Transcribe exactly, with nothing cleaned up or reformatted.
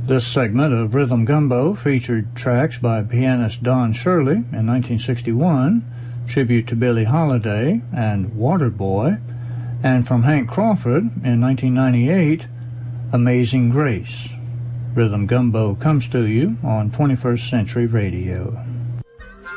This segment of Rhythm Gumbo featured tracks by pianist Don Shirley in nineteen sixty-one, Tribute to Billie Holiday and Waterboy, and from Hank Crawford in nineteen ninety-eight, Amazing Grace. Rhythm Gumbo comes to you on twenty-first Century Radio.